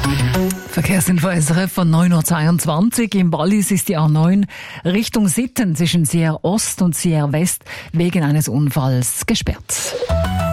Verkehrsinfo SRF von 9.22 Uhr. Im Wallis ist die A9 Richtung Sitten zwischen Sierre Ost und Sierre West wegen eines Unfalls gesperrt.